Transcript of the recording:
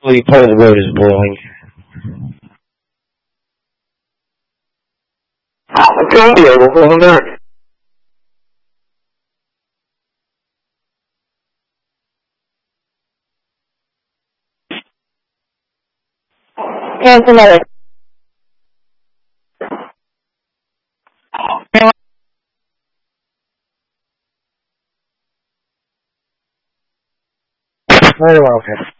Part of the road is boiling. Columbia, we're going there. Here's another. Very well, okay.